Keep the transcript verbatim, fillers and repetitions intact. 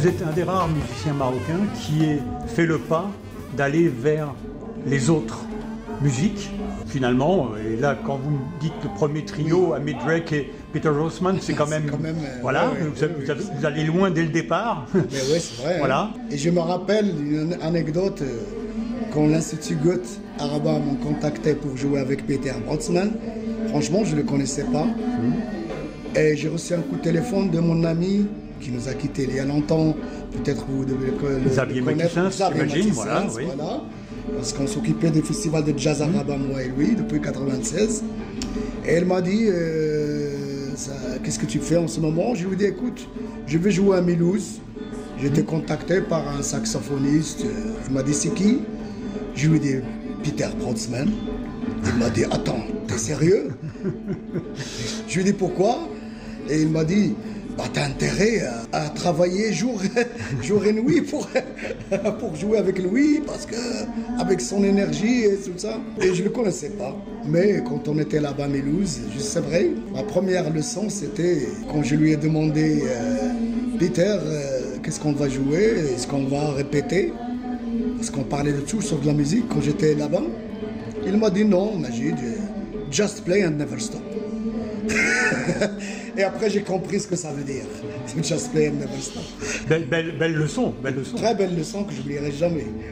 Vous êtes un des rares musiciens marocains qui ait fait le pas d'aller vers les autres musiques, finalement. Et là, quand vous me dites le premier trio, oui. Hamid Drake et Peter Rossman, c'est quand même... quand même euh, voilà, ouais, vous, ouais, vous, ouais, avez, vous allez loin dès le départ. Mais oui, c'est vrai. Voilà. Hein. Et je me rappelle une anecdote, euh, quand l'Institut Goethe Arabat m'ont contacté pour jouer avec Peter Rossman. Franchement, je ne le connaissais pas. Mmh. Et j'ai reçu un coup de téléphone de mon ami qui nous a quittés il y a longtemps. Peut-être vous devez le, Xavier le connaître. Matissens, j'imagine, voilà, oui. Voilà. Parce qu'on s'occupait des festivals de jazz arabe, mmh. moi et lui, depuis quatre-vingt-seize. Et elle m'a dit, euh, qu'est-ce que tu fais en ce moment? Je lui ai dit, écoute, je vais jouer à Mulhouse. J'ai été mmh. contacté par un saxophoniste. Il m'a dit, c'est qui? Je lui ai dit, Peter Rossman. Il m'a dit, attends, t'es sérieux? Je lui ai dit, pourquoi? Et il m'a dit, bah, t'as intérêt à, à travailler jour, jour et nuit pour, pour jouer avec lui, parce que avec son énergie et tout ça. Et je ne le connaissais pas. Mais quand on était là-bas à Mulhouse, c'est vrai, ma première leçon, c'était quand je lui ai demandé, euh, Peter, euh, qu'est-ce qu'on va jouer? Est-ce qu'on va répéter? Parce qu'on parlait de tout sauf de la musique quand j'étais là-bas. Il m'a dit non, Majid, just play and never stop. Et après, j'ai compris ce que ça veut dire. Just play and never stop. Belle, belle, belle leçon, belle leçon. Très belle leçon que je n'oublierai jamais.